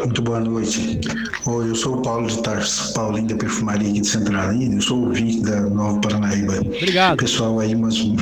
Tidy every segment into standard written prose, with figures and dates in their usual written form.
Muito boa noite. Oi, eu sou o Paulo de Tarso, Paulinho da Perfumaria aqui de Centralina, eu sou ouvinte da Nova Paranaíba. Obrigado. Pessoal aí,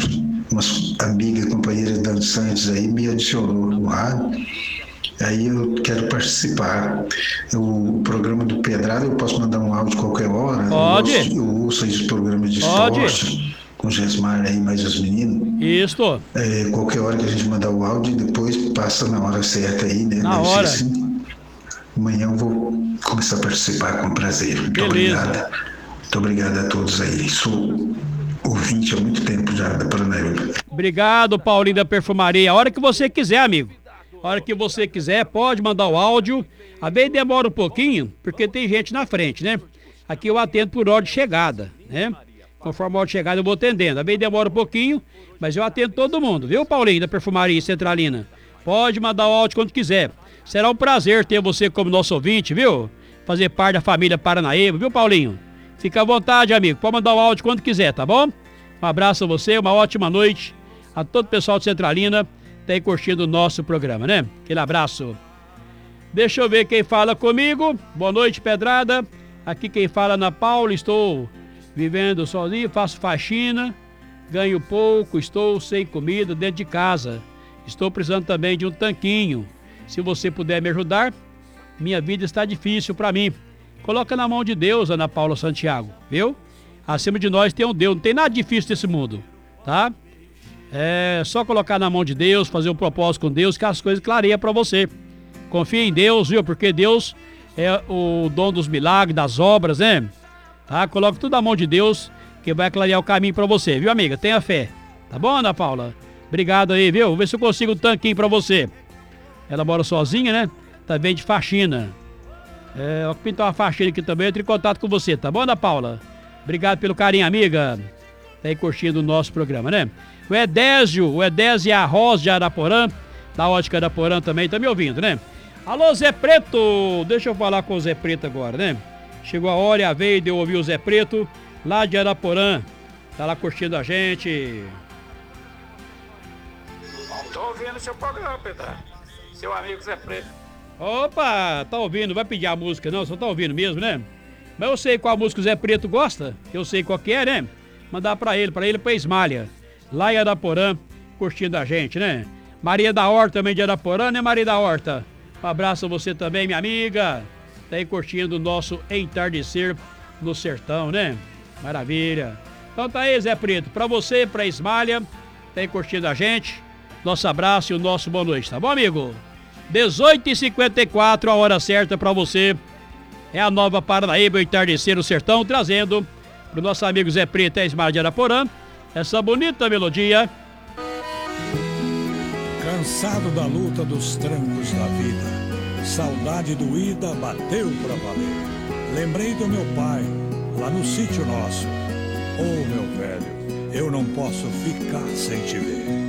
umas amigas, companheiras dançantes aí me adicionou no rádio, aí eu quero participar. O programa do Pedrada, eu posso mandar um áudio qualquer hora, Pode, eu ouço aí os programas de pode. esporte, com o Gesmar aí, mais os meninos. Isto, Qualquer hora que a gente mandar o áudio, depois passa na hora certa aí, né? na Deve ser hora. assim. Amanhã eu vou começar a participar com prazer. Muito Beleza. obrigada. Muito obrigado a todos aí. Sou ouvinte há muito tempo já da Paranaíba. Obrigado, Paulinho da Perfumaria. A hora que você quiser, amigo. A hora que você quiser, pode mandar o áudio. A vezes demora um pouquinho, porque tem gente na frente, né? Aqui eu atendo por hora de chegada, né? Conforme a hora de chegada eu vou atendendo. A vezes demora um pouquinho, mas eu atendo todo mundo, viu, Paulinho da Perfumaria Centralina? Pode mandar o áudio quando quiser. Será um prazer ter você como nosso ouvinte, viu? Fazer parte da família Paranaíba, viu, Paulinho? Fica à vontade, amigo. Pode mandar o áudio quando quiser, tá bom? Um abraço a você, uma ótima noite a todo o pessoal de Centralina que tá aí curtindo o nosso programa, né? Aquele abraço. Deixa eu ver quem fala comigo. Boa noite, Pedrada. Aqui quem fala é Ana Paula. Estou vivendo sozinho, faço faxina, ganho pouco, estou sem comida dentro de casa. Estou precisando também de um tanquinho. Se você puder me ajudar, minha vida está difícil para mim. Coloca na mão de Deus, Ana Paula Santiago, viu? Acima de nós tem um Deus, não tem nada difícil nesse mundo, tá? É só colocar na mão de Deus, fazer um propósito com Deus, que as coisas clareiam para você. Confia em Deus, viu? Porque Deus é o dono dos milagres, das obras, né? Tá? Coloca tudo na mão de Deus, que vai clarear o caminho para você, viu, amiga? Tenha fé. Tá bom, Ana Paula? Obrigado aí, viu? Vou ver se eu consigo um tanquinho para você. Ela mora sozinha, né? Também de faxina. Eu pintar uma faxina aqui também, eu entro em contato com você, tá bom, Ana Paula? Obrigado pelo carinho, amiga. Tá aí curtindo o nosso programa, né? O Edésio e a Rosa de Araporã, da Ótica Araporã também, tá me ouvindo, né? Alô, Zé Preto! Deixa eu falar com o Zé Preto agora, né? Chegou a hora e a vez de eu ouvir o Zé Preto, lá de Araporã. Tá lá curtindo a gente. Tô ouvindo o seu programa, Pedro. Seu amigo Zé Preto. Opa, tá ouvindo, vai pedir a música não, só tá ouvindo mesmo, né? Mas eu sei qual música o Zé Preto gosta, eu sei qual que é, né? Mandar pra ele e pra Ismália, lá em Araporã, curtindo a gente, né? Maria da Horta também de Araporã, né, Maria da Horta? Um abraço a você também, minha amiga. Tá aí curtindo o nosso entardecer no sertão, né? Maravilha. Então tá aí, Zé Preto, pra você, pra Ismália, tá aí curtindo a gente. Nosso abraço e o nosso boa noite, tá bom, amigo? 18h54, a hora certa pra você. É a Nova Paranaíba, o entardecer no sertão, trazendo pro nosso amigo Zé Preto e a Ismália de Araporã essa bonita melodia. Cansado da luta dos trancos da vida, saudade doída bateu pra valer. Lembrei do meu pai, lá no sítio nosso. Ô meu velho, eu não posso ficar sem te ver.